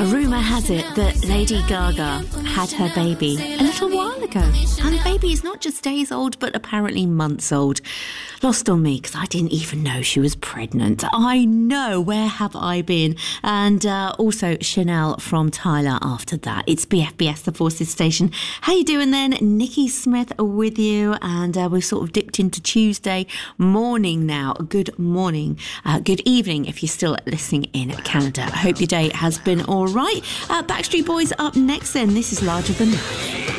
Rumour has it that Lady Gaga had her baby a little while ago. And the baby is not just days old, but apparently months old. Lost on me, because I didn't even know she was pregnant. I know, where have I been? And also Chanel from Tyler after that. It's BFBS, the Forces Station. How you doing then? Nikki Smith with you. And we've sort of dipped into Tuesday morning now. Good morning. Good evening if you're still listening in Canada. I hope your day has been all right. Backstreet Boys up next then. This is Larger Than Life.